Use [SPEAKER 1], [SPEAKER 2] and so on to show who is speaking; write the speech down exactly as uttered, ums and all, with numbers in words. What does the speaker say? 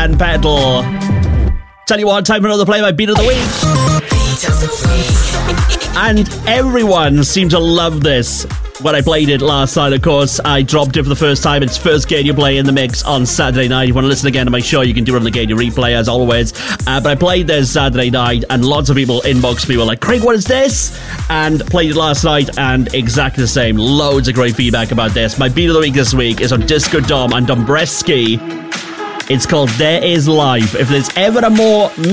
[SPEAKER 1] and Petal. Tell you what, time for another play by Beat of the Week. Beat of the Week. And everyone seemed to love this when I played it last night. Of course, I dropped it for the first time. It's first Gaidia play in the mix on Saturday night. If you want to listen again to my show, you can do it on the Gaidia replay, as always. Uh, but I played this Saturday night, and lots of people inboxed me, were like, Craig, what is this? And played it last night, and exactly the same. Loads of great feedback about this. My Beat of the Week this week is on Disco Dom and Dombresky. It's called There Is Life. If there's ever a more